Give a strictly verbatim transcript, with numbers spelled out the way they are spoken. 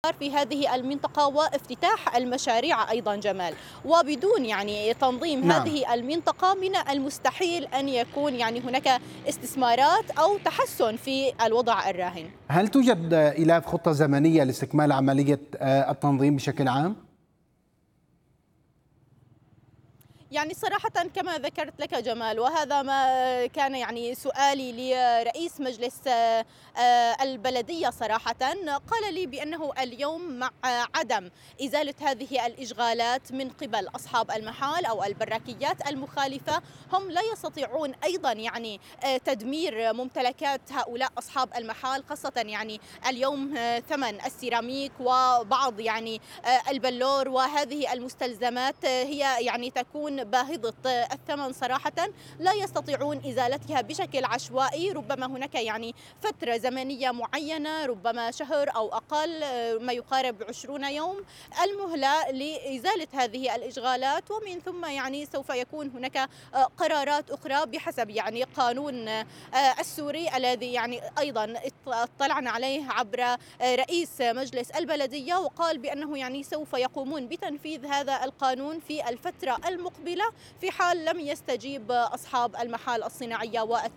في هذه المنطقة وافتتاح المشاريع أيضا جمال. وبدون يعني تنظيم نعم. هذه المنطقة من المستحيل أن يكون يعني هناك استثمارات أو تحسن في الوضع الراهن. هل توجد إيلاف خطة زمنية لاستكمال عملية آه، التنظيم بشكل عام؟ يعني صراحة كما ذكرت لك جمال، وهذا ما كان يعني سؤالي لرئيس مجلس آه، آه، البلدية صراحة، قال لي بأنه اليوم مع عدم إزالة هذه الإشغالات من قبل أصحاب المحال أو البراكيات المخالفة، هم لا يستطيعون أيضا يعني آه، تدمير ممتلكات هؤلاء أصحاب المحال، خاصة يعني اليوم آه، ثمن السيراميك وبعض يعني آه، البلور وهذه المستلزمات آه، هي يعني تكون باهظة الثمن صراحة، لا يستطيعون إزالتها بشكل عشوائي. ربما هناك يعني فترة زمنية معينة، ربما شهر أو أقل، آه، ما يقارب عشرون يوم المهلة لإزالة هذه الإشغالات، ومن ثم يعني سوف يكون هناك آه، قرارات أخرى بحسب يعني قانون آه، السوري الذي يعني أيضا اطلعنا عليه عبر آه، رئيس مجلس البلدية، وقال بأنه يعني سوف يقومون بتنفيذ هذا القانون في الفترة المقبلة في حال لم يستجيب أصحاب المحال الصناعية والتجارية